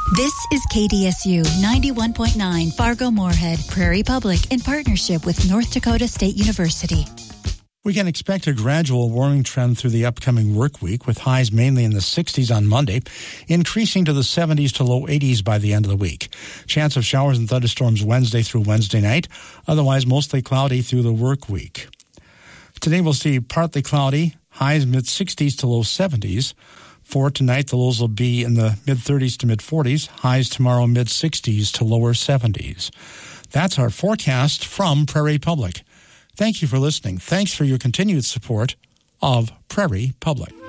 This is KDSU 91.9 Fargo-Moorhead, Prairie Public, in partnership with North Dakota State University. We can expect a gradual warming trend through the upcoming work week, with highs mainly in the 60s on Monday, increasing to the 70s to low 80s by the end of the week. Chance of showers and thunderstorms Wednesday through Wednesday night, otherwise mostly cloudy through the work week. Today we'll see partly cloudy, highs mid-60s to low 70s. For tonight, the lows will be in the mid-30s to mid-40s, highs tomorrow mid-60s to lower 70s. That's our forecast from Prairie Public. Thank you for listening. Thanks for your continued support of Prairie Public.